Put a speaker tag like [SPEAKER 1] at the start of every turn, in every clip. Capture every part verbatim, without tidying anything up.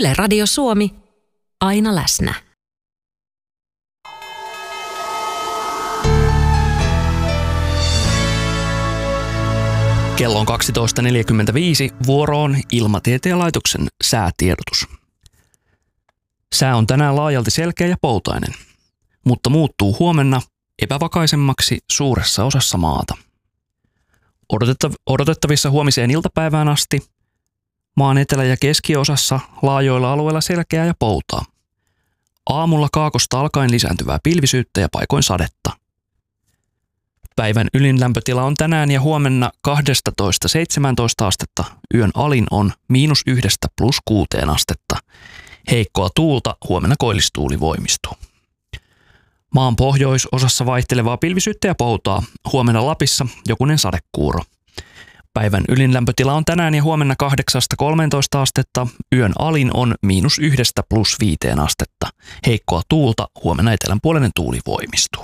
[SPEAKER 1] Yle Radio Suomi, aina läsnä.
[SPEAKER 2] Kello on kaksitoista neljäkymmentäviisi, vuoroon Ilmatieteen laitoksen säätiedotus. Sää on tänään laajalti selkeä ja poutainen, mutta muuttuu huomenna epävakaisemmaksi suuressa osassa maata. Odotettavissa huomiseen iltapäivään asti maan etelä- ja keskiosassa laajoilla alueilla selkeää ja poutaa. Aamulla kaakosta alkaen lisääntyvää pilvisyyttä ja paikoin sadetta. Päivän ylin lämpötila on tänään ja huomenna kaksitoista seitsemäntoista astetta, yön alin on miinus yhdestä plus kuuteen astetta. Heikkoa tuulta, huomenna koillistuuli voimistuu. Maan pohjoisosassa vaihtelevaa pilvisyyttä ja poutaa, huomenna Lapissa jokunen sadekuuro. Päivän ylin lämpötila on tänään ja huomenna kahdeksasta kolmeentoista astetta, yön alin on miinus yhdestä plus viiteen astetta. Heikkoa tuulta, huomenna etelänpuolinen tuuli voimistuu.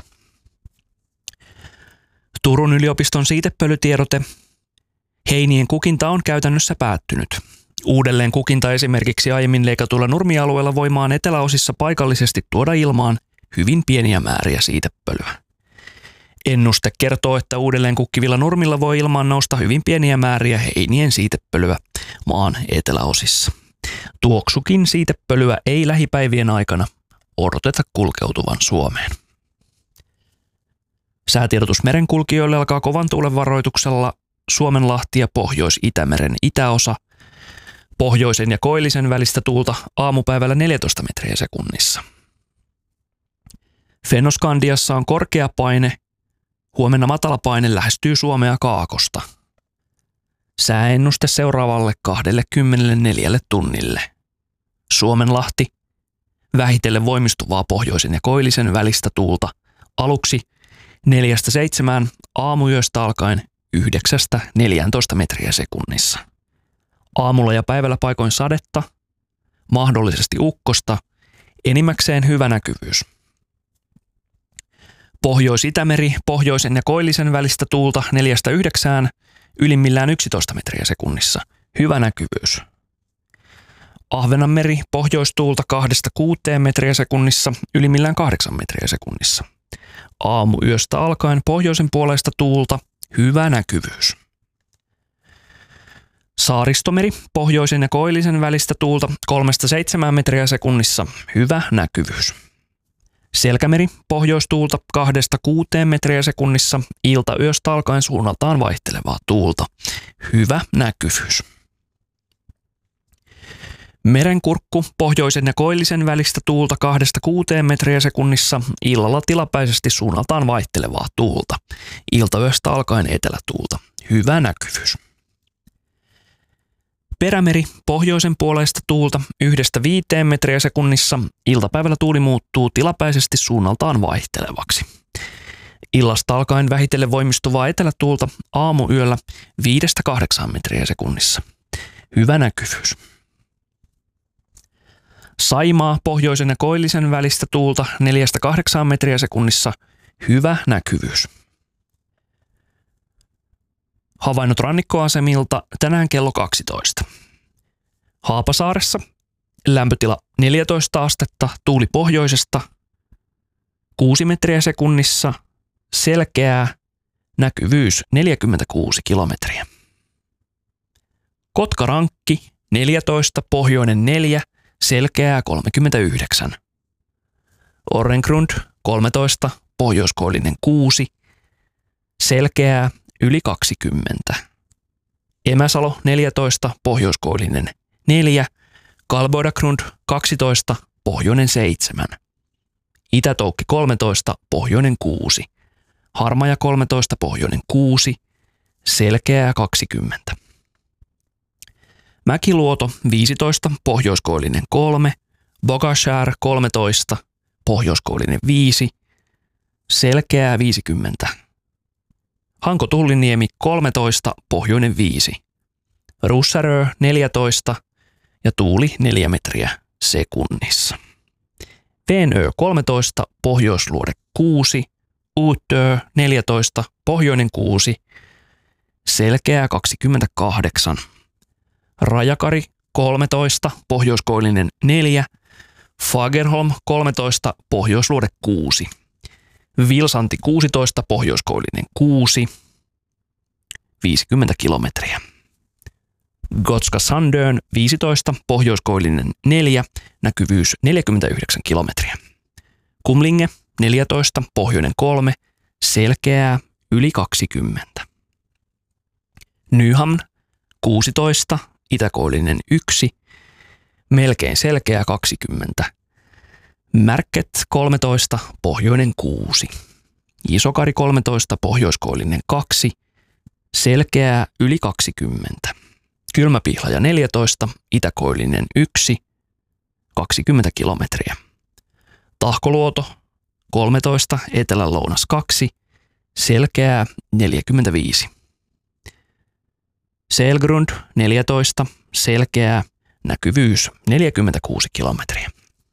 [SPEAKER 2] Turun yliopiston siitepölytiedote. Heinien kukinta on käytännössä päättynyt. Uudelleen kukinta esimerkiksi aiemmin leikatuilla nurmialueilla voi maan eteläosissa paikallisesti tuoda ilmaan hyvin pieniä määriä siitepölyä. Ennuste kertoo, että uudelleen kukkivilla nurmilla voi ilmaan nousta hyvin pieniä määriä heinien siitepölyä maan eteläosissa. Tuoksukin siitepölyä ei lähipäivien aikana odoteta kulkeutuvan Suomeen. Säätiedotus merenkulkijoille alkaa kovan tuulen varoituksella Suomenlahti ja Pohjois-Itämeren itäosa. Pohjoisen ja koillisen välistä tuulta aamupäivällä neljätoista metriä sekunnissa. Fennoskandiassa on korkea paine. Huomenna matala paine lähestyy Suomea kaakosta. Sääennuste seuraavalle kaksikymmentäneljä tunnille. Suomenlahti. Vähitellen voimistuvaa pohjoisen ja koillisen välistä tuulta. Aluksi neljästä seitsemään, aamuyöstä alkaen yhdeksästä neljääntoista metriä sekunnissa. Aamulla ja päivällä paikoin sadetta, mahdollisesti ukkosta, enimmäkseen hyvä näkyvyys. Pohjois-Itämeri, pohjoisen ja koillisen välistä tuulta neljästä yhdeksään, ylimmillään yksitoista metriä sekunnissa, hyvä näkyvyys. Ahvenanmeri, pohjoistuulta kahdesta kuuteen metriä sekunnissa, ylimmillään kahdeksan metriä sekunnissa. Aamuyöstä alkaen pohjoisen puoleista tuulta, hyvä näkyvyys. Saaristomeri, pohjoisen ja koillisen välistä tuulta kolmesta seitsemään metriä sekunnissa, hyvä näkyvyys. Selkämeri, pohjoistuulta kahdesta kuuteen metriä sekunnissa, iltayöstä alkaen suunnaltaan vaihtelevaa tuulta, hyvä näkyvyys. Merenkurkku, pohjoisen ja koillisen välistä tuulta kahdesta kuuteen metriä sekunnissa, illalla tilapäisesti suunnaltaan vaihtelevaa tuulta. Iltayöstä alkaen etelätuulta. Hyvä näkyvyys. Perämeri, pohjoisen puoleista tuulta yhdestä viiteen metriä sekunnissa, iltapäivällä tuuli muuttuu tilapäisesti suunnaltaan vaihtelevaksi. Illasta alkaen vähitellen voimistuvaa etelätuulta aamuyöllä viidestä kahdeksaan metriä sekunnissa. Hyvä näkyvyys. Saimaa, pohjoisen ja koillisen välistä tuulta neljästä kahdeksaan metriä sekunnissa, hyvä näkyvyys. Havainnot rannikkoasemilta tänään kello kaksitoista. Haapasaaressa lämpötila neljätoista astetta, tuuli pohjoisesta kuusi metriä sekunnissa, selkeää, näkyvyys neljäkymmentäkuusi kilometriä. Kotkarankki neljätoista, pohjoinen neljä, selkeää kolmekymmentäyhdeksän. Orrengrund kolmetoista, pohjoiskoillinen kuusi, selkeää yli kaksikymmentä. Emäsalo neljätoista, pohjoiskoillinen neljä, Kalbodagrund kaksitoista, pohjoinen seitsemän. Itätoukki kolmetoista, pohjoinen kuusi. Harmaja kolmetoista, pohjoinen kuusi, selkeää kaksikymmentä. Mäkiluoto viisitoista, pohjoiskoillinen kolme, Bogashär kolmetoista, pohjoiskoillinen viisi, selkeää viisikymmentä. Hanko-Tulliniemi kolmetoista, pohjoinen viisi. Russarö neljätoista ja tuuli neljä metriä sekunnissa. Veenö kolmetoista, pohjoisluode kuusi, Uutö neljätoista, pohjoinen kuusi, selkeää kaksikymmentäkahdeksan. Rajakari kolmetoista, pohjoiskoillinen neljä, Fagerholm kolmetoista, pohjoisluode kuusi, Vilsanti kuusitoista, pohjoiskoillinen kuusi, viisikymmentä kilometriä. Gotska Sandön viisitoista, pohjoiskoillinen neljä, näkyvyys neljäkymmentäyhdeksän kilometriä. Kumlinge neljätoista, pohjoinen kolme, selkeää yli kaksikymmentä. Nyhamn kuusitoista, itäkoillinen yksi, melkein selkeä kaksikymmentä. Märket kolmetoista, pohjoinen kuusi. Isokari kolmetoista, pohjoiskoillinen kaksi, selkeää yli kaksikymmentä. Kylmäpihlaja neljätoista, itäkoillinen yksi, kaksikymmentä kilometriä. Tahkoluoto kolmetoista, etelä-lounas kaksi, selkeää neljäkymmentäviisi. Selgrund neljätoista, selkeää, näkyvyys neljäkymmentäkuusi kilometriä.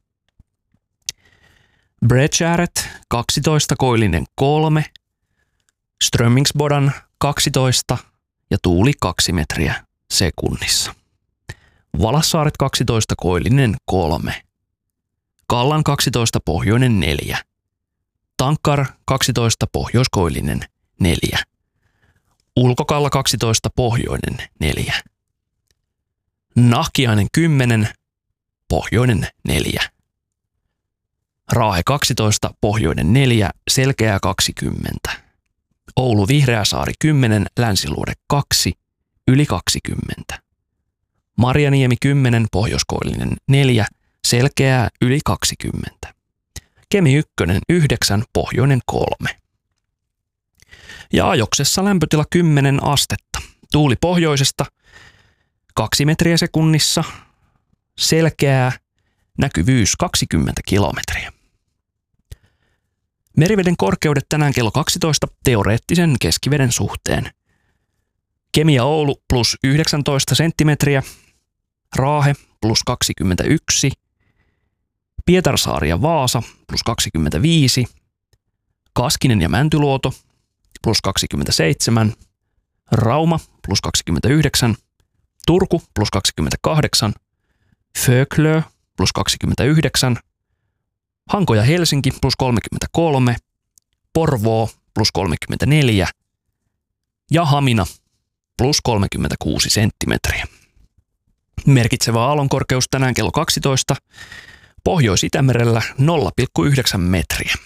[SPEAKER 2] Bredskäret kaksitoista, koillinen kolme, Strömmingsbodan kaksitoista ja tuuli kaksi metriä sekunnissa. Valassaaret kaksitoista, koillinen kolme, Kallan kaksitoista, pohjoinen neljä, Tankkar kaksitoista, pohjoiskoillinen neljä, Ulkokalla kaksitoista, pohjoinen neljä, Nahkiainen kymmenen, pohjoinen neljä, Raahe kaksitoista, pohjoinen neljä, selkeää kaksikymmentä, Oulu Vihreäsaari kymmenen, länsiluode kaksi, yli kaksikymmentä, Marjaniemi kymmenen, pohjoiskoillinen neljä, selkeää yli kaksikymmentä, Kemi ykkönen yhdeksän, pohjoinen kolme. Ja Ajoksessa lämpötila kymmenen astetta. Tuuli pohjoisesta kaksi metriä sekunnissa. Selkeää, näkyvyys kaksikymmentä kilometriä. Meriveden korkeudet tänään kello kaksitoista teoreettisen keskiveden suhteen. Kemi ja Oulu plus yhdeksäntoista senttimetriä. Raahe plus kaksikymmentäyksi. Pietarsaari ja Vaasa plus kaksikymmentäviisi. Kaskinen ja Mäntyluoto plus kaksikymmentäseitsemän, Rauma plus kaksikymmentäyhdeksän, Turku plus kaksikymmentäkahdeksan, Föklö plus kaksikymmentäyhdeksän, Hanko ja Helsinki plus kolmekymmentäkolme, Porvoo plus kolmekymmentäneljä ja Hamina plus kolmekymmentäkuusi senttimetriä. Merkitsevä aallonkorkeus tänään kello kaksitoista, Pohjois-Itämerellä nolla pilkku yhdeksän metriä.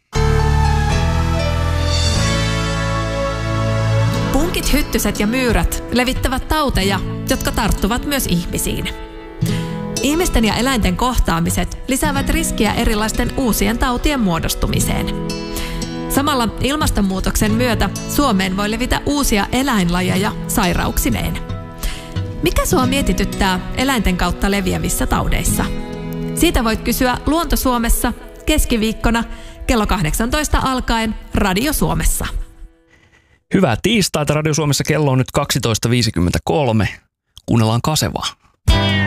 [SPEAKER 1] Punkit, hyttyset ja myyrät levittävät tauteja, jotka tarttuvat myös ihmisiin. Ihmisten ja eläinten kohtaamiset lisäävät riskiä erilaisten uusien tautien muodostumiseen. Samalla ilmastonmuutoksen myötä Suomeen voi levitä uusia eläinlajeja sairauksineen. Mikä sua mietityttää eläinten kautta leviävissä taudeissa? Siitä voit kysyä Luonto Suomessa keskiviikkona kello kahdeksantoista alkaen Radio Suomessa.
[SPEAKER 2] Hyvää tiistaita Radio Suomessa, kello on nyt kaksitoista viisikymmentäkolme. Kuunnellaan Kasevaa.